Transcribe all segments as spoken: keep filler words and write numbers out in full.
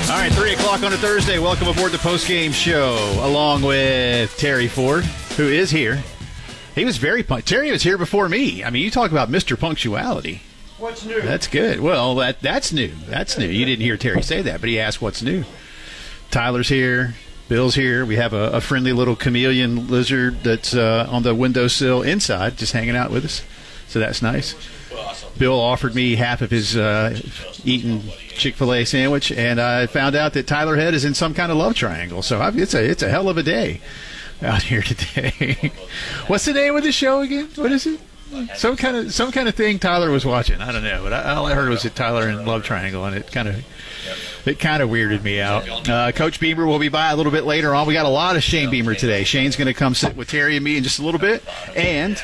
All right, three o'clock on a Thursday. Welcome aboard the postgame show, along with Terry Ford, who is here. He was very punct- Terry was here before me. I mean, you talk about Mister Punctuality. What's new? That's good. Well, that that's new. That's new. You didn't hear Terry say that, but he asked what's new. Tyler's here. Bill's here. We have a, a friendly little chameleon lizard that's uh, on the windowsill inside, just hanging out with us. So that's nice. Bill offered me half of his uh, eaten Chick-fil-A sandwich, and I found out that Tyler Head is in some kind of love triangle. So I've, it's a it's a hell of a day out here today. What's the name of the show again? What is it? Some kind of some kind of thing Tyler was watching. I don't know, but I, all I heard was that Tyler in love triangle, and it kind of it kind of weirded me out. Uh, Coach Beamer will be by a little bit later on. We got a lot of Shane Beamer today. Shane's going to come sit with Terry and me in just a little bit, and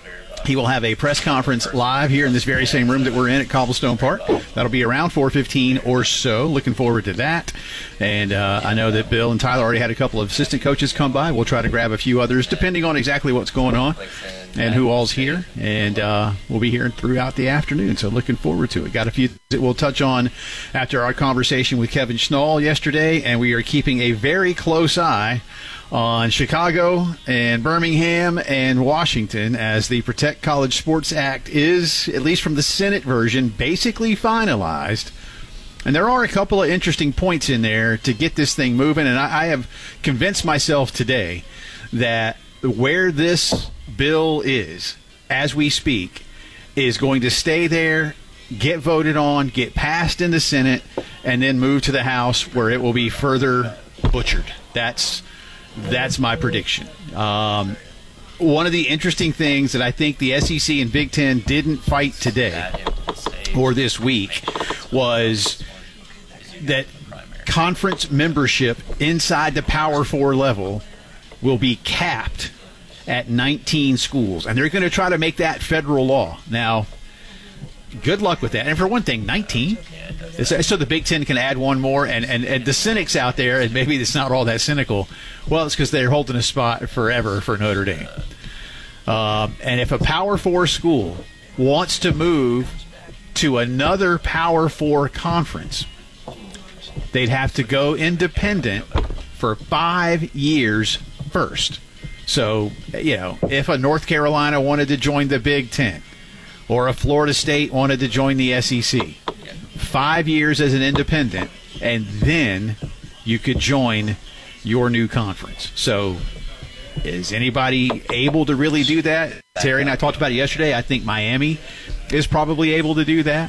he will have a press conference live here in this very same room that we're in at Cobblestone Park. That'll be around four fifteen or so. Looking forward to that. And uh, I know that Bill and Tyler already had a couple of assistant coaches come by. We'll try to grab a few others, depending on exactly what's going on and who all's here. And uh, we'll be here throughout the afternoon, so looking forward to it. Got a few that we'll touch on after our conversation with Kevin Schnall yesterday, and we are keeping a very close eye on Chicago and Birmingham and Washington as the Protect College Sports Act is, at least from the Senate version, basically finalized. And there are a couple of interesting points in there to get this thing moving, and I, I have convinced myself today that where this bill is, as we speak, is going to stay there, get voted on, get passed in the Senate, and then move to the House where it will be further butchered. That's That's my prediction. Um, one of the interesting things that I think the S E C and Big Ten didn't fight today or this week was that conference membership inside the Power Four level will be capped at nineteen schools. And they're going to try to make that federal law. Now, good luck with that. And for one thing, nineteen. So the Big Ten can add one more. And, and, and the cynics out there, and maybe it's not all that cynical, well, it's because they're holding a spot forever for Notre Dame. Um, and if a Power Four school wants to move to another Power Four conference, they'd have to go independent for five years first. So, you know, if a North Carolina wanted to join the Big Ten, or a Florida State wanted to join the S E C, five years as an independent, and then you could join your new conference. So is anybody able to really do that? Terry and I talked about it yesterday. I think Miami is probably able to do that.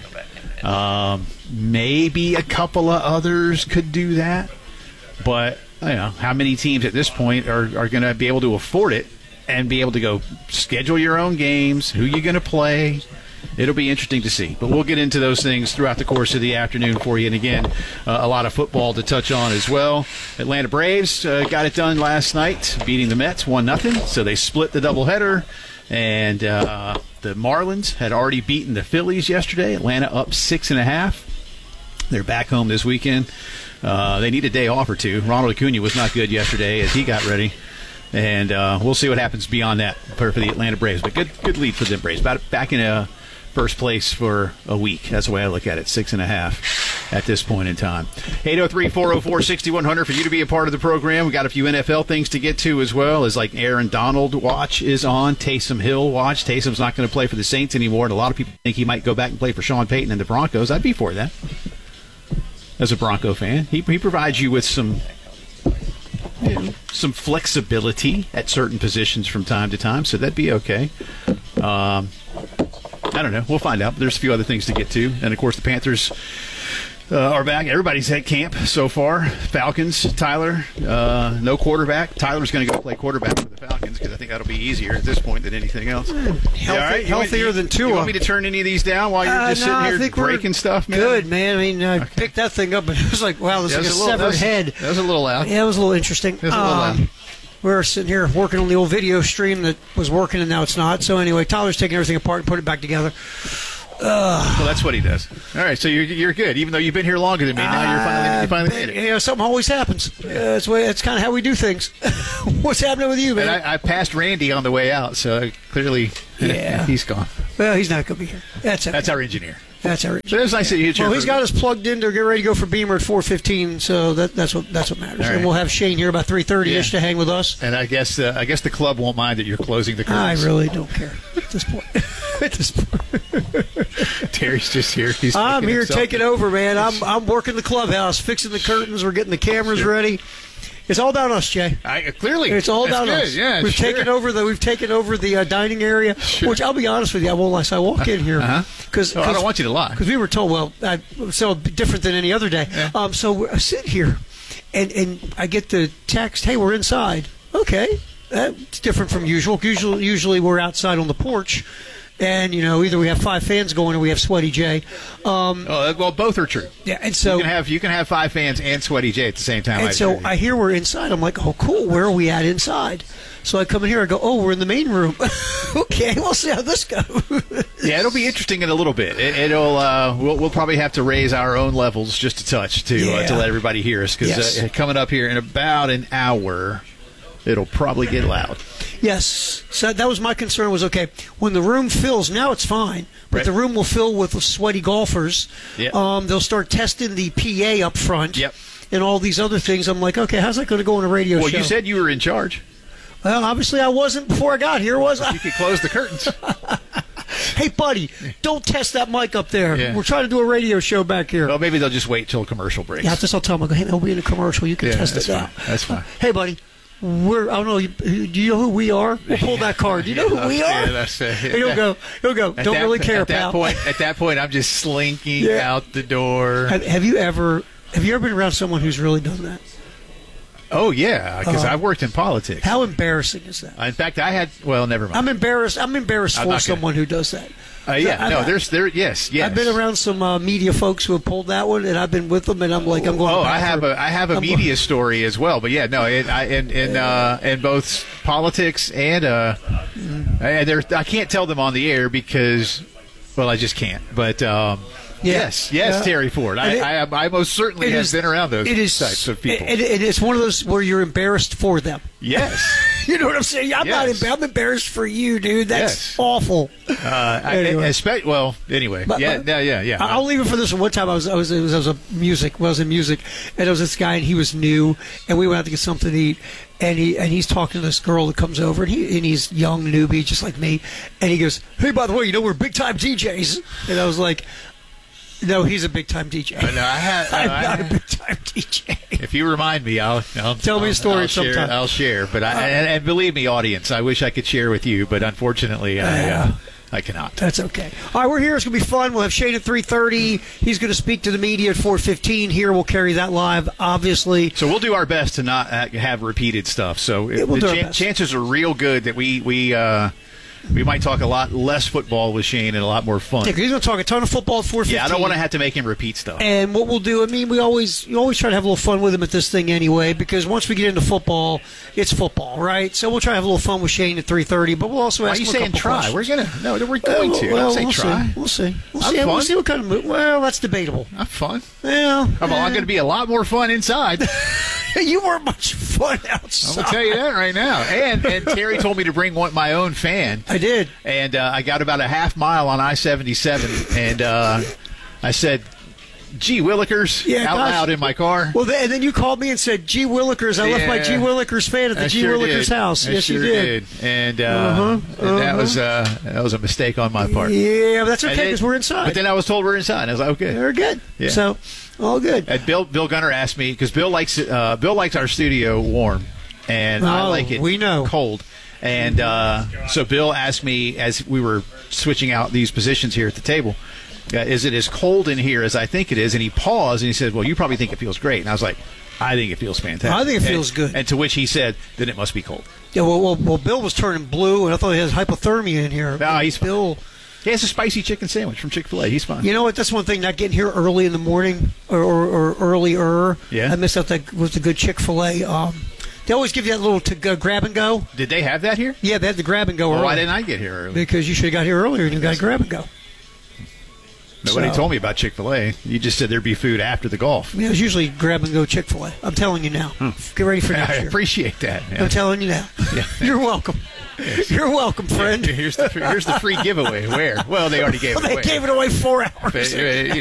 Um, maybe a couple of others could do that. But, you know, how many teams at this point are, are going to be able to afford it and be able to go schedule your own games, who you're going to play? It'll be interesting to see. But we'll get into those things throughout the course of the afternoon for you. And, again, uh, a lot of football to touch on as well. Atlanta Braves uh, got it done last night, beating the Mets one nothing. So they split the doubleheader. And uh, the Marlins had already beaten the Phillies yesterday. Atlanta up six and a half. They're back home this weekend. Uh, they need a day off or two. Ronald Acuna was not good yesterday as he got ready. And uh, we'll see what happens beyond that for the Atlanta Braves. But good good lead for the Braves. About back in a first place for a week. That's the way I look at it, six and a half at this point in time. eight oh three, four oh four, six one zero zero for you to be a part of the program. We got a few N F L things to get to as well, as like Aaron Donald watch is on, Taysom Hill watch. Taysom's not going to play for the Saints anymore, and a lot of people think he might go back and play for Sean Payton and the Broncos. I'd be for that as a Bronco fan. He, he provides you with some... You know, some flexibility at certain positions from time to time, so that'd be okay. Um, I don't know. We'll find out. There's a few other things to get to. And, of course, the Panthers uh, are back. Everybody's at camp so far. Falcons, Tyler, uh, no quarterback. Tyler's going to go play quarterback for the Falcons because I think that'll be easier at this point than anything else. Healthy, all right? healthier want, than Tua. You want me to turn any of these down while you're uh, just no, sitting here breaking stuff, man? Good, man. I mean, I okay. picked that thing up, and it was like, wow, this is like a, a little, severed that was, head. That was a little loud. Yeah, it was a little interesting. It was a little um, loud. We were sitting here working on the old video stream that was working, and now it's not. So anyway, Tyler's taking everything apart and putting it back together. Uh, well, that's what he does. All right, so you're you're good. Even though you've been here longer than me, now you're finally you finally made it. You know, something always happens. Uh, that's way. That's kind of how we do things. What's happening with you, man? And I, I passed Randy on the way out, so clearly, yeah, he's gone. Well, he's not going to be here. That's okay. That's our engineer. That's our. But it's nice that you. Well, he's got us plugged in to get ready to go for Beamer at four fifteen. So that, that's what that's what matters. Right. And we'll have Shane here about three thirty ish Yeah. to hang with us. And I guess uh, I guess the club won't mind that you're closing the curtains. I really don't care at this point. at this point. Terry's just here. He's I'm making here himself- taking over, man. I'm I'm working the clubhouse, fixing the curtains. We're getting the cameras ready. It's all about us, Jay. I, clearly, It's all That's about good. us. Yeah, we've sure. taken over the we've taken over the uh, dining area, Sure. which I'll be honest with you, I won't lie. So I walk in here Uh-huh. because Oh, I don't want you to lie. because we were told, well, I, so different than any other day. Yeah. Um, so I sit here, and and I get the text, "Hey, we're inside." Okay, that's different from usual. Usually, usually we're outside on the porch. And, you know, either we have five fans going or we have Sweaty Jay. Um, Oh, well, both are true. yeah, and so You can have you can have five fans and Sweaty J at the same time. and I so agree. I hear we're inside. I'm like, oh, cool. Where are we at inside? So I come in here. I go, oh, we're in the main room. Okay, we'll see how this goes. Yeah, it'll be interesting in a little bit. It, it'll uh, we'll, we'll probably have to raise our own levels just a touch to uh, Yeah. to let everybody hear us because Yes. uh, coming up here in about an hour, it'll probably get loud. Yes. So that was my concern was, okay, when the room fills, now it's fine, but Right. the room will fill with sweaty golfers. Yep. Um, they'll start testing the P A up front. Yep. And all these other things. I'm like, okay, how's that going to go on a radio Well, show? you said you were in charge. Well, obviously I wasn't before I got here, was I? You could close the curtains. Hey, buddy, don't test that mic up there. Yeah. We're trying to do a radio show back here. Well, maybe they'll just wait till commercial breaks. Yeah, this I'll tell them. I go, hey, man, we'll be in a commercial. You can Yeah, test that's it fine. out. That's fine. Hey, buddy, we're, I don't know, you- do you know who we are? We'll pull that card. Do you know who we Yeah, are? that's it. And he'll go, he'll go, At don't that- really care, at that pal. point. At that point, I'm just slinking Yeah. out the door. Have, have you ever, have you ever been around someone who's really done that? Oh yeah, because Uh, I've worked in politics. How embarrassing is that? In fact, I had. Well, never mind. I'm embarrassed. I'm embarrassed I'm for not gonna- someone who does that. Uh, yeah, I've- no, there's there. Yes, yes. I've been around some uh, media folks who have pulled that one, and I've been with them, and I'm like, I'm going. Oh, to the I have bathroom. a I have a I'm media going- story as well, but yeah, no, it, I, in in uh, in both politics and uh, I, there I can't tell them on the air because, well, I just can't. But um, Yeah. yes, yes, Yeah. Terry Ford, I, And it- I, am- I most certainly It have is- been around those it is, types of people. And, and it's one of those where you're embarrassed for them. yes, You know what I'm saying? I'm not. Yes. Embar- I'm embarrassed for you, dude. That's Yes. awful. uh, I, Anyway. espe- well, anyway, But- yeah, but- yeah, yeah, yeah. I- I'll leave it for this one. One time I was I was it was, I was a music well, I was in music, and there was this guy and he was new, and we went out to get something to eat, and he and he's talking to this girl that comes over, and he and he's young newbie just like me, and he goes, "Hey, by the way, you know we're big time D Js," and I was like, "No, he's a big time D J. no, I had- I'm I- not a big time D J." If you remind me, I'll, I'll Tell me a I'll- story I'll share, sometime. I'll share, but I and, and believe me, audience, I wish I could share with you, but unfortunately, I uh, I cannot. That's okay. All right, we're here. It's going to be fun. We'll have Shane at three thirty. He's going to speak to the media at four fifteen. Here, we'll carry that live, obviously. So we'll do our best to not ha- have repeated stuff. So Yeah, we'll the do our chan- best. chances are real good that we we uh, we might talk a lot less football with Shane and a lot more fun. Yeah, 'cause he's going to talk a ton of football at four fifteen. Yeah, I don't want to have to make him repeat stuff. And what we'll do, I mean, we always you always try to have a little fun with him at this thing anyway, because once we get into football, it's football, right? So we'll try to have a little fun with Shane at three thirty, but we'll also Why are ask you him a saying couple try? questions. We're gonna no, we're going well, to. well, Don't say we'll try. see. We'll see. We'll I'm see. We'll fun. see what kind of move. Well, that's debatable. I'm fun. Well, I'm, I'm going to be a lot more fun inside. you weren't much fun I'm outside. going to tell you that right now. And and Terry told me to bring one my own fan. I did. And uh, I got about a half mile on I seventy-seven, and uh, I said, "Gee Willikers," Yeah, out gosh. loud in my car. Well, then, and then you called me and said, "G Willikers, I left my Yeah. G Willikers fan at the I G sure Willikers did. house." I Yes, sure you did. And, uh, Uh-huh, and that uh-huh. was uh, that was a mistake on my part. Yeah, but that's And okay then- because we're inside. But then I was told we're inside. I was like, okay. Very good. Yeah. So, all good. And Bill Bill Gunner asked me because Bill likes it, uh, Bill likes our studio warm, and I Oh, like it we know. cold. And uh, so Bill asked me as we were switching out these positions here at the table, uh, is it as cold in here as I think it is? And he paused and he said, "Well, you probably think it feels great." And I was like, "I think it feels fantastic. I think it feels And- good." And to which he said, "Then it must be cold." Yeah, well, well, well, Bill was turning blue, and I thought he has hypothermia in here. No, he's fine. Bill. He has a spicy chicken sandwich from Chick-fil-A. He's fine. You know what? That's one thing. Not getting here early in the morning or, or, or earlier. Yeah. I missed out that with the good Chick-fil-A. Um, they always give you that little to go, grab and go. Did they have that here? Yeah, they had the grab and go Well, early. why didn't I get here early? Because you should have got here earlier and you got grab and go. Nobody So- told me about Chick-fil-A. You just said there'd be food after the golf. Yeah, it's usually grab and go Chick-fil-A. I'm telling you now. Get ready for next I year. appreciate that, man. I'm telling you now. Yeah. You're welcome. You're welcome, friend. Here's the here's the free giveaway. Where? Well, they already gave Well, it they away. gave it away four hours. But, uh, you